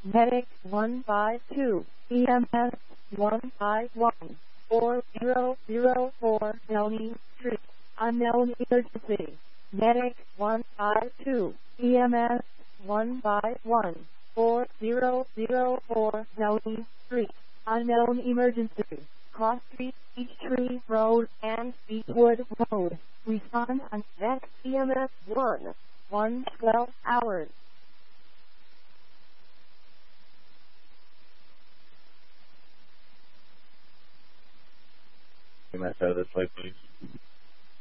Medic 152, EMS 151, 4004 Downey Street, unknown emergency. Medic 152, EMS 151, 4004 Downey Street, unknown emergency. Cross Street, Peachtree Road, and Beechwood Road. Respond on Vet EMS 112 hours. Can I try this way, please?